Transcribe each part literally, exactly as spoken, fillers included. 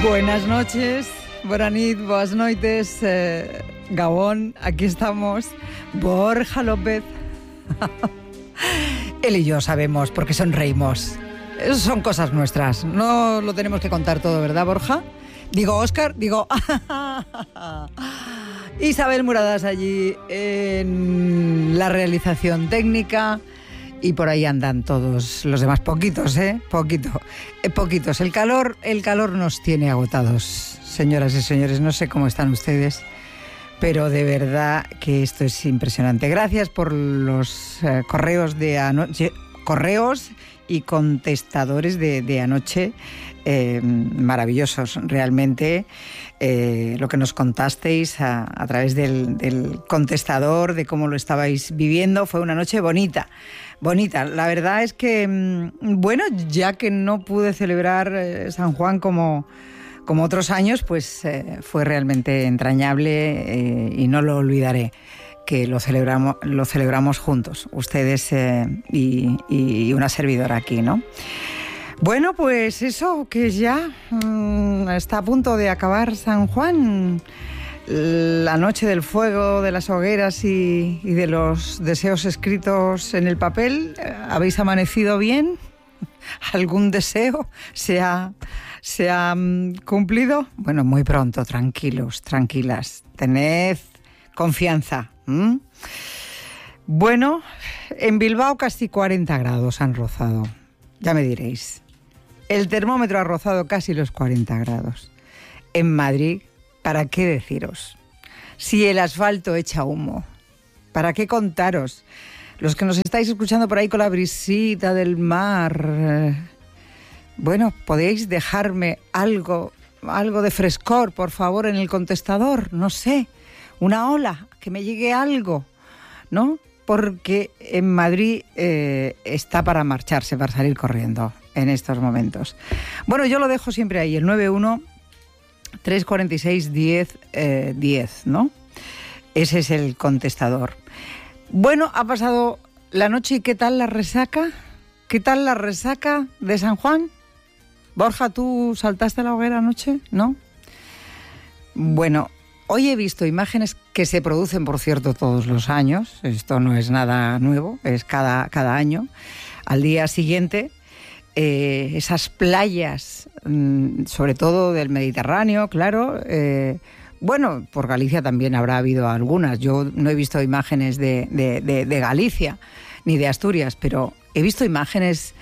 Buenas noches, buenas nit, boas noites, eh, Gabón, aquí estamos, Borja López. Él y yo sabemos por qué sonreímos. Son cosas nuestras, no lo tenemos que contar todo, ¿verdad, Borja? Digo, Óscar, digo... Isabel Muradas allí en la realización técnica y por ahí andan todos los demás, poquitos, ¿eh? Poquito, eh, poquitos. El calor, el calor nos tiene agotados, señoras y señores, no sé cómo están ustedes, pero de verdad que esto es impresionante. Gracias por los eh, correos de anoche, correos y contestadores de, de anoche, eh, maravillosos, realmente. Eh, lo que nos contasteis a, a través del, del contestador, de cómo lo estabais viviendo, fue una noche bonita, bonita. La verdad es que, bueno, ya que no pude celebrar eh, San Juan como, como otros años, pues eh, fue realmente entrañable eh, y no lo olvidaré, que lo celebramos, lo celebramos juntos, ustedes eh, y, y una servidora aquí, ¿no? Bueno, pues eso, que ya mmm, está a punto de acabar San Juan, la noche del fuego, de las hogueras y, y de los deseos escritos en el papel. ¿Habéis amanecido bien? ¿Algún deseo se ha, se ha um, cumplido? Bueno, muy pronto, tranquilos, tranquilas, tened confianza. ¿Mm? Bueno, en Bilbao casi cuarenta grados han rozado, ya me diréis. El termómetro ha rozado casi los cuarenta grados. En Madrid, ¿para qué deciros? Si el asfalto echa humo, ¿para qué contaros? Los que nos estáis escuchando por ahí con la brisita del mar, eh, bueno, ¿podéis dejarme algo, algo de frescor, por favor, en el contestador? No sé, una ola, que me llegue algo, ¿no? Porque en Madrid eh, está para marcharse, para salir corriendo en estos momentos. Bueno, yo lo dejo siempre ahí, el nueve uno, tres cuatro seis, diez, diez, ¿no? Ese es el contestador. Bueno, ha pasado la noche y ¿qué tal la resaca? ¿Qué tal la resaca de San Juan? Borja, ¿tú saltaste a la hoguera anoche? ¿No? Bueno, hoy he visto imágenes que se producen, por cierto, todos los años. Esto no es nada nuevo, es cada, cada año. Al día siguiente, eh, esas playas, mmm, sobre todo del Mediterráneo, claro. Eh, bueno, por Galicia también habrá habido algunas. Yo no he visto imágenes de, de, de, de Galicia ni de Asturias, pero he visto imágenes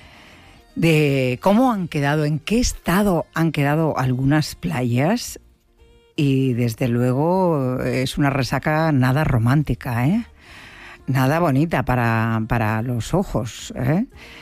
de cómo han quedado, en qué estado han quedado algunas playas. Y desde luego es una resaca nada romántica, ¿eh? Nada bonita para, para los ojos, ¿eh?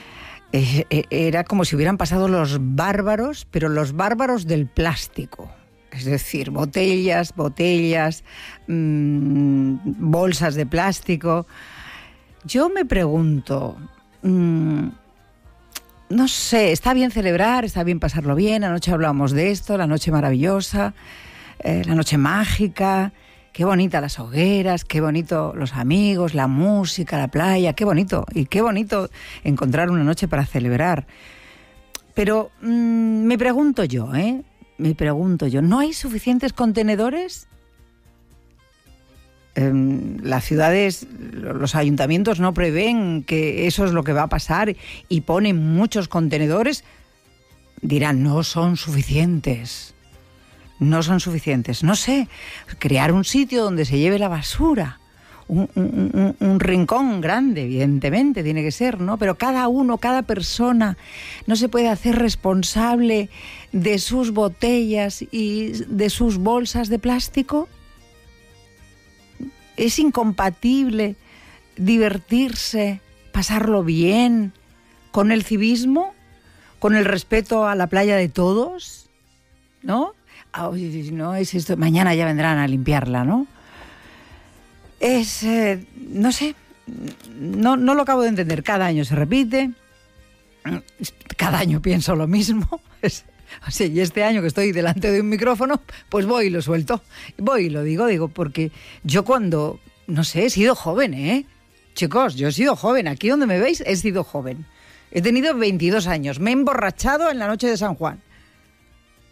Era como si hubieran pasado los bárbaros, pero los bárbaros del plástico. Es decir, botellas, botellas, mmm, bolsas de plástico. Yo me pregunto, mmm, no sé, está bien celebrar, está bien pasarlo bien. Anoche hablábamos de esto, la noche maravillosa. Eh, la noche mágica, qué bonita las hogueras, qué bonito los amigos, la música, la playa, qué bonito, y qué bonito encontrar una noche para celebrar. Pero mmm, me pregunto yo, ¿eh? Me pregunto yo, ¿no hay suficientes contenedores? Eh, las ciudades, los ayuntamientos no prevén que eso es lo que va a pasar y ponen muchos contenedores. Dirán, no son suficientes. No son suficientes. No sé, crear un sitio donde se lleve la basura. Un, un, un, un rincón grande, evidentemente, tiene que ser, ¿no? Pero cada uno, cada persona, no se puede hacer responsable de sus botellas y de sus bolsas de plástico. Es incompatible divertirse, pasarlo bien, con el civismo, con el respeto a la playa de todos, ¿no? No, es esto, mañana ya vendrán a limpiarla, ¿no? Es, eh, no sé, no, no lo acabo de entender. Cada año se repite, cada año pienso lo mismo. Es, o sea, y este año que estoy delante de un micrófono, pues voy y lo suelto. Voy y lo digo, digo, porque yo cuando, no sé, he sido joven, ¿eh? Chicos, yo he sido joven. Aquí donde me veis, he sido joven. He tenido veintidós años. Me he emborrachado en la noche de San Juan.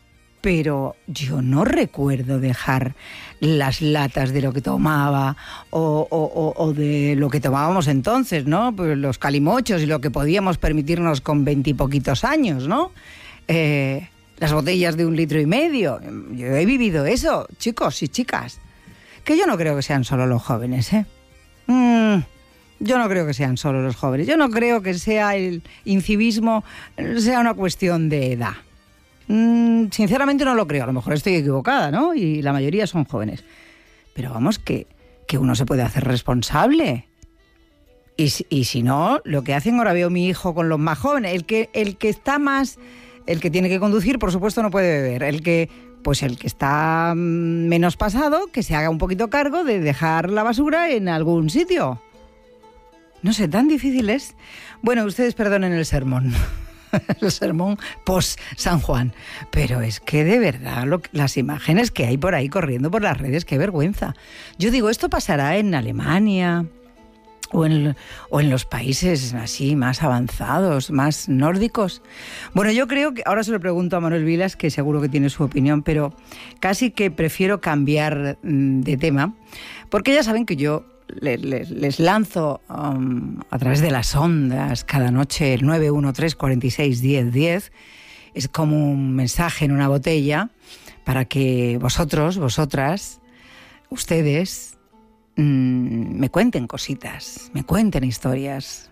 pero yo no recuerdo dejar las latas de lo que tomaba o, o, o de lo que tomábamos entonces, ¿no? Pues los calimochos y lo que podíamos permitirnos con veintipoquitos años, ¿no? Eh, las botellas de un litro y medio. Yo he vivido eso, chicos y chicas. Que yo no creo que sean solo los jóvenes, ¿eh? Mm, yo no creo que sean solo los jóvenes. Yo no creo que sea el incivismo, sea una cuestión de edad. Mm, sinceramente no lo creo. A lo mejor estoy equivocada, ¿no? Y la mayoría son jóvenes. Pero vamos, que, que uno se puede hacer responsable. Y, y si no, lo que hacen, ahora veo mi hijo con los más jóvenes. El que, el que está más... El que tiene que conducir, por supuesto, no puede beber. El que... Pues el que está menos pasado, que se haga un poquito cargo de dejar la basura en algún sitio. No sé, tan difícil es. Bueno, ustedes perdonen el sermón. El sermón post San Juan. Pero es que de verdad, lo, las imágenes que hay por ahí corriendo por las redes, qué vergüenza. Yo digo, esto pasará en Alemania o en, o en los países así más avanzados, más nórdicos. Bueno, yo creo que, ahora se lo pregunto a Manuel Vilas, que seguro que tiene su opinión, pero casi que prefiero cambiar de tema, porque ya saben que yo les, les, les lanzo um, a través de las ondas cada noche el nueve uno tres, cuatro seis, diez, diez. Es como un mensaje en una botella para que vosotros, vosotras, ustedes mmm, me cuenten cositas, me cuenten historias.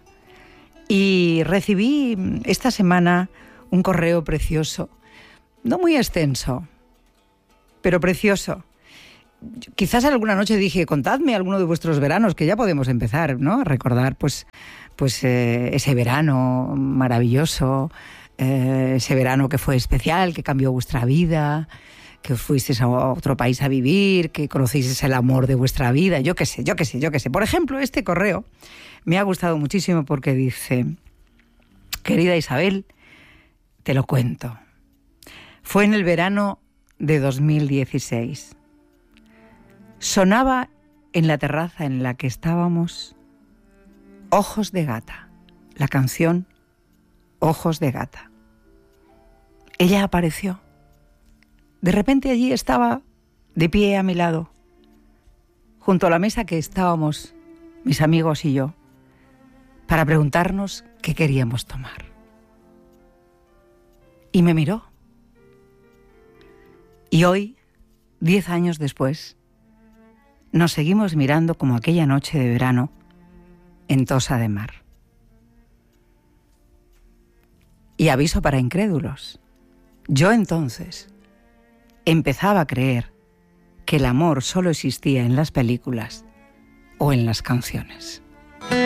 Y recibí esta semana un correo precioso, no muy extenso, pero precioso. Quizás alguna noche dije, contadme alguno de vuestros veranos, que ya podemos empezar, ¿no? A recordar pues, pues eh, ese verano maravilloso, eh, ese verano que fue especial, que cambió vuestra vida, que fuisteis a otro país a vivir, que conocisteis el amor de vuestra vida, yo qué sé, yo qué sé, yo qué sé. Por ejemplo, este correo me ha gustado muchísimo porque dice: querida Isabel, te lo cuento. Fue en el verano de dos mil dieciséis. Sonaba en la terraza en la que estábamos Ojos de Gata, la canción Ojos de Gata. Ella apareció. De repente allí estaba de pie a mi lado, junto a la mesa que estábamos mis amigos y yo, para preguntarnos qué queríamos tomar. Y me miró. Y hoy, diez años después, nos seguimos mirando como aquella noche de verano en Tossa de Mar. Y aviso para incrédulos. Yo entonces empezaba a creer que el amor solo existía en las películas o en las canciones.